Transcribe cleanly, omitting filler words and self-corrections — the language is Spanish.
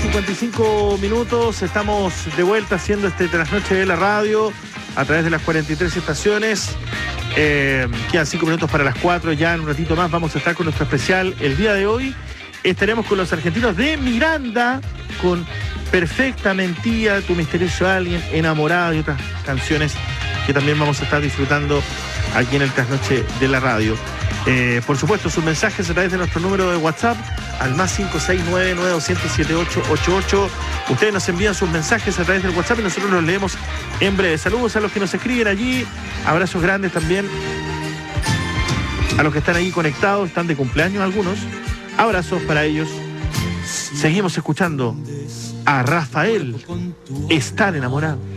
55 minutos. Estamos de vuelta haciendo este Trasnoche de la Radio a través de las 43 estaciones. Quedan 5 minutos para las 4. Ya en un ratito más vamos a estar con nuestro especial. El día de hoy estaremos con los argentinos de Miranda, con Perfecta Mentira, Tu Misterioso Alguien, Enamorada y otras canciones que también vamos a estar disfrutando aquí en el Trasnoche de la Radio. Por supuesto, sus mensajes a través de nuestro número de WhatsApp al más 569-9200-7888. Ustedes nos envían sus mensajes a través del WhatsApp y nosotros los leemos en breve. Saludos a los que nos escriben allí, abrazos grandes también a los que están ahí conectados, están de cumpleaños algunos. Abrazos para ellos. Seguimos escuchando a Rafael, Estar Enamorado.